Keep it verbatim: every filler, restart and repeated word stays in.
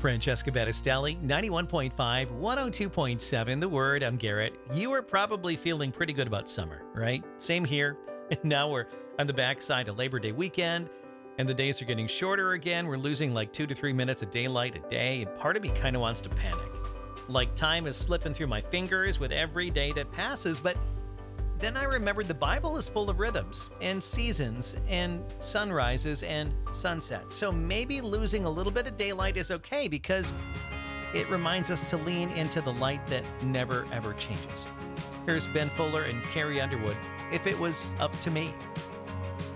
Francesca Battistelli, ninety-one point five, one oh two point seven, The Word. I'm Garrett. You are probably feeling pretty good about summer, right? Same here. And now we're on the backside of Labor Day weekend, and the days are getting shorter again. We're losing like two to three minutes of daylight a day, and part of me kind of wants to panic. Like time is slipping through my fingers with every day that passes, but then I remembered the Bible is full of rhythms and seasons and sunrises and sunsets. So maybe losing a little bit of daylight is okay because it reminds us to lean into the light that never ever changes. Here's Ben Fuller and Carrie Underwood, If It Was Up to Me.